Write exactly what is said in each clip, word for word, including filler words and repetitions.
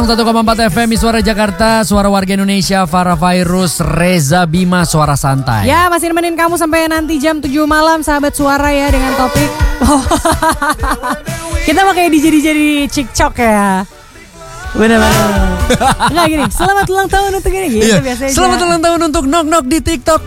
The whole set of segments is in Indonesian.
satu koma empat F M Suara Jakarta, suara warga Indonesia, Farah Virus, Reza Bima, Suara Santai. Ya, masih nemenin kamu sampai nanti jam tujuh malam, sahabat suara ya, dengan topik. Oh. Kita mau kayak D J D J di TikTok ya. Benar-benar. Enggak gini, selamat ulang tahun untuk ini gitu iya. biasanya. Selamat ulang tahun untuk Nok Nok di TikTok.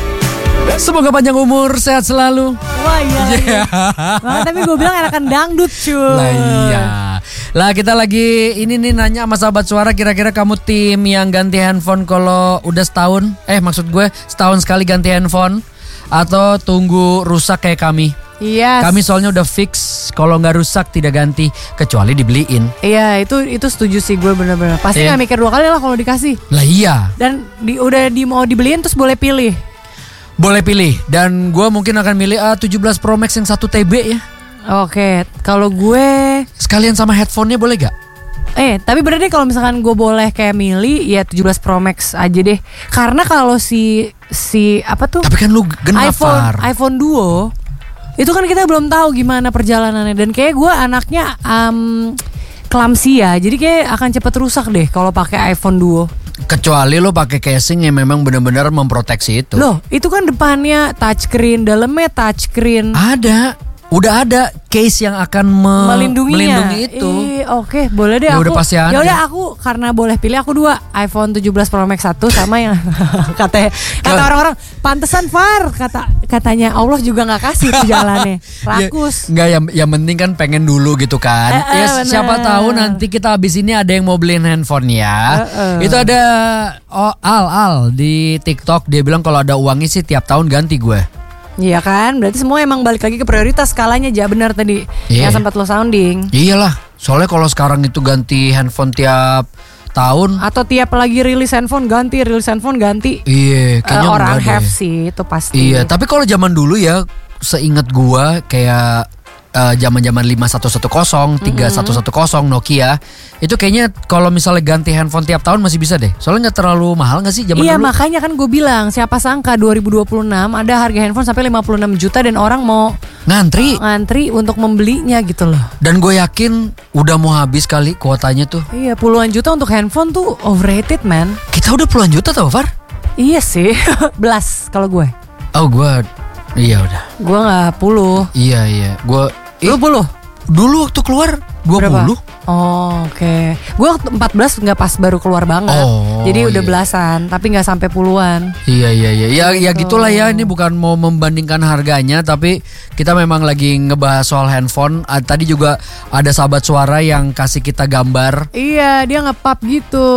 Semoga panjang umur, sehat selalu. Wah iya. Yeah. Nah, tapi gue bilang enakan dangdut cuy. Lah iya. Lah kita lagi ini nih nanya sama sahabat suara, kira-kira kamu tim yang ganti handphone kalau udah setahun? Eh maksud gue setahun sekali ganti handphone atau tunggu rusak kayak kami? Iya. Yes. Kami soalnya udah fix kalau nggak rusak tidak ganti kecuali dibeliin. Iya itu itu setuju sih gue bener-bener. Pasti nggak yeah. mikir dua kali lah kalau dikasih. Lah iya. Dan di, udah di, mau dibeliin terus boleh pilih. Boleh pilih. Dan gue mungkin akan milih A tujuh belas Pro Max yang satu T B ya. Oke. Kalau gue sekalian sama headphone-nya boleh gak? Eh tapi bener deh kalau misalkan gue boleh kayak milih ya tujuh belas Pro Max aja deh. Karena kalau si si apa tuh? Tapi kan lu genap iPhone iPhone Duo itu kan kita belum tahu gimana perjalanannya. Dan kayak gue anaknya um, clumsy ya. Jadi kayak akan cepet rusak deh kalau pakai iPhone Duo. Kecuali lo pakai casing yang memang benar-benar memproteksi itu. Loh, itu kan depannya touchscreen, dalamnya touchscreen. Ada, udah ada case yang akan me- melindunginya. melindungi itu. Oke, okay, boleh deh ya aku. Udah pasti ada. Ya udah aku karena boleh pilih aku dua, iPhone tujuh belas Pro Max satu sama yang kata kata orang-orang pantesan Far kata katanya Allah juga nggak kasih tuh jalannya. Rakus. Ya, enggak yang yang penting kan pengen dulu gitu kan. Eh, eh, ya siapa tahu nanti kita habis ini ada yang mau beliin handphone ya. Eh, eh. Itu ada oh, Al Al di TikTok dia bilang kalau ada uangnya sih tiap tahun ganti gue. Iya kan, berarti semua emang balik lagi ke prioritas skalanya aja benar tadi yeah. yang sempat lo sounding. Iyalah, soalnya kalau sekarang itu ganti handphone tiap tahun atau tiap lagi rilis handphone ganti, rilis handphone ganti. Iya, kayaknya uh, orang have sih itu pasti. Iya, tapi kalau zaman dulu ya, seingat gua kayak zaman-zaman uh, lima satu satu nol, tiga satu satu nol Nokia itu kayaknya kalau misalnya ganti handphone tiap tahun masih bisa deh. Soalnya nggak terlalu mahal nggak sih zaman iya, dulu? Iya makanya kan gue bilang siapa sangka dua ribu dua puluh enam ada harga handphone sampai lima puluh enam juta dan orang mau ngantri ngantri untuk membelinya gitu loh. Dan gue yakin udah mau habis kali kuotanya tuh. Iya, puluhan juta untuk handphone tuh overrated man. Kita udah puluhan juta tau Far? Iya sih, belas kalau gue. Oh gue, iya udah. Gue nggak puluh. Iya iya, gue Lu puluh? Dulu waktu keluar dua puluh. Oh, oke. Okay. Gue empat belas nggak pas baru keluar banget. Oh, jadi udah iya. belasan, tapi nggak sampai puluhan. Iya iya iya. Ya gitu. ya gitulah ya. Ini bukan mau membandingkan harganya, tapi kita memang lagi ngebahas soal handphone. Ah, tadi juga ada sahabat suara yang kasih kita gambar. Iya, dia nge-pub gitu.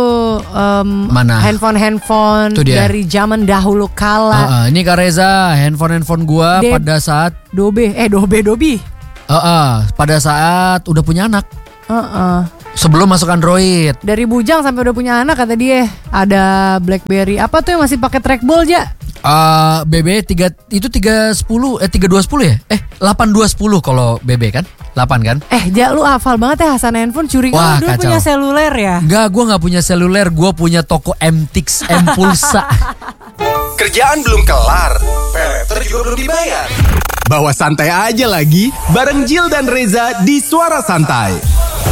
Um, Mana? Handphone-handphone dari zaman dahulu kala. Uh, uh, ini Kak Reza, handphone-handphone gua De- pada saat Dobe, eh Dobe Dobi. Uh, uh, pada saat udah punya anak. Uh-uh. Sebelum masuk Android. Dari bujang sampai udah punya anak kata dia. Ada BlackBerry. Apa tuh yang masih pakai trackball aja? Uh, B B tiga itu tiga sepuluh eh tiga dua sepuluh ya? Eh delapan dua sepuluh kalau B B kan? delapan kan? Eh, ja lu hafal banget ya Hasan handphone, curiga Wah, lu dulu kacau. punya seluler ya? Enggak, gue gak punya seluler, gue punya toko M-Tix, M-Pulsa. Kerjaan belum kelar, paylater juga belum dibayar. Bawa santai aja lagi, bareng Jill dan Reza di Suara Santai.